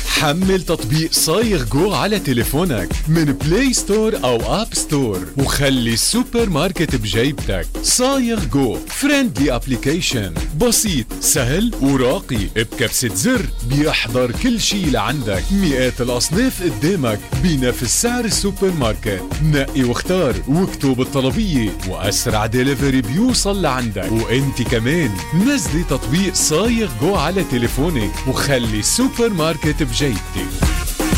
حمل تطبيق صايغ جو على تليفونك من بلاي ستور أو أب ستور وخلي السوبر ماركت بجيبتك. صايغ جو فريندلي ابليكيشن، بسيط سهل وراقي، بكبسة زر بيحضر كل شي لعندك، مئات الأصناف قدامك بنفس سعر السوبر ماركت. نقي واختار واكتب الطلبية وأسرع ديليفري بيوصل لعندك. وانت كمان نزلي تطبيق صايغ جو على تليفونك وخلي السوبر ماركت بجيبتك.